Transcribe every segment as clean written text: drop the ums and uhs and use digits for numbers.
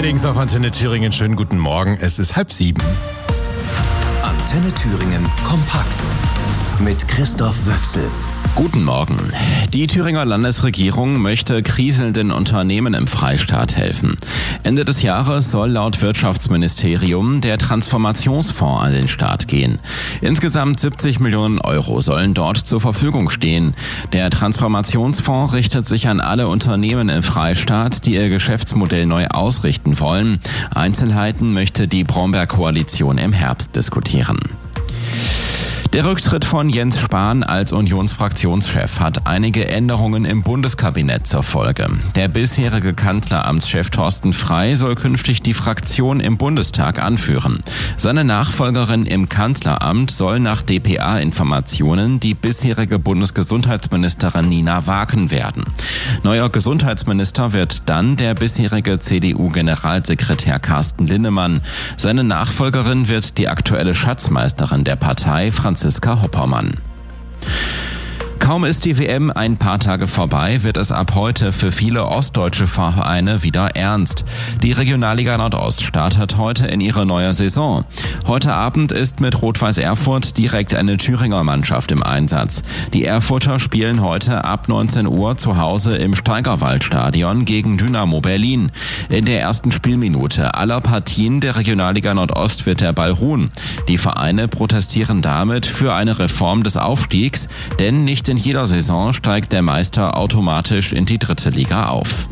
Weddings auf Antenne Thüringen. Schönen guten Morgen. Es ist 6:30. Antenne Thüringen kompakt mit Christoph Wöchsel. Guten Morgen. Die Thüringer Landesregierung möchte kriselnden Unternehmen im Freistaat helfen. Ende des Jahres soll laut Wirtschaftsministerium der Transformationsfonds an den Start gehen. Insgesamt 70 Millionen Euro sollen dort zur Verfügung stehen. Der Transformationsfonds richtet sich an alle Unternehmen im Freistaat, die ihr Geschäftsmodell neu ausrichten wollen. Einzelheiten möchte die Bromberg-Koalition im Herbst diskutieren. Der Rücktritt von Jens Spahn als Unionsfraktionschef hat einige Änderungen im Bundeskabinett zur Folge. Der bisherige Kanzleramtschef Thorsten Frey soll künftig die Fraktion im Bundestag anführen. Seine Nachfolgerin im Kanzleramt soll nach dpa-Informationen die bisherige Bundesgesundheitsministerin Nina Waken werden. Neuer Gesundheitsminister wird dann der bisherige CDU-Generalsekretär Carsten Linnemann. Seine Nachfolgerin wird die aktuelle Schatzmeisterin der Partei, Franziska Hoppermann. Kaum ist die WM ein paar Tage vorbei, wird es ab heute für viele ostdeutsche Vereine wieder ernst. Die Regionalliga Nordost startet heute in ihre neue Saison. Heute Abend ist mit Rot-Weiß Erfurt direkt eine Thüringer Mannschaft im Einsatz. Die Erfurter spielen heute ab 19 Uhr zu Hause im Steigerwaldstadion gegen Dynamo Berlin. In der ersten Spielminute aller Partien der Regionalliga Nordost wird der Ball ruhen. Die Vereine protestieren damit für eine Reform des Aufstiegs, denn nicht in jeder Saison steigt der Meister automatisch in die dritte Liga auf.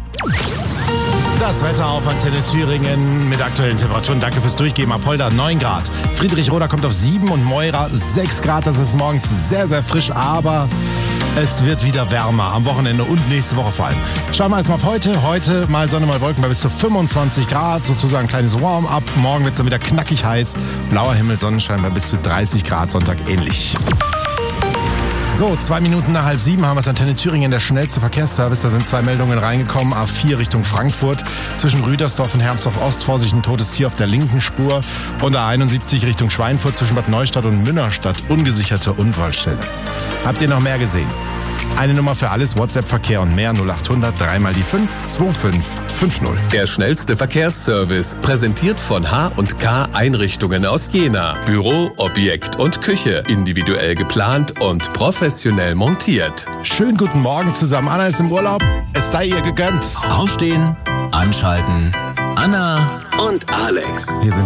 Das Wetter auf Antenne Thüringen mit aktuellen Temperaturen. Danke fürs Durchgeben. Apolda 9 Grad. Friedrichroda kommt auf 7 und Moira 6 Grad. Das ist morgens sehr, sehr frisch, aber es wird wieder wärmer am Wochenende und nächste Woche vor allem. Schauen wir erstmal auf heute. Heute mal Sonne, mal Wolken bei bis zu 25 Grad. Sozusagen ein kleines Warm-up. Morgen wird es dann wieder knackig heiß. Blauer Himmel, Sonnenschein bei bis zu 30 Grad. Sonntag ähnlich. So, 2 Minuten nach 6:30 haben wir es Antenne Thüringen, der schnellste Verkehrsservice. Da sind 2 Meldungen reingekommen. A4 Richtung Frankfurt. Zwischen Rüdersdorf und Hermsdorf Ost. Vorsicht, ein totes Tier auf der linken Spur. Und A71 Richtung Schweinfurt zwischen Bad Neustadt und Münnerstadt. Ungesicherte Unfallstelle. Habt ihr noch mehr gesehen? Eine Nummer für alles, WhatsApp-Verkehr und mehr 0800 3 mal die 5 2550. Der schnellste Verkehrsservice, präsentiert von H&K Einrichtungen aus Jena. Büro, Objekt und Küche, individuell geplant und professionell montiert. Schönen guten Morgen zusammen. Anna ist im Urlaub, es sei ihr gegönnt. Aufstehen, anschalten, Anna und Alex. Hier sind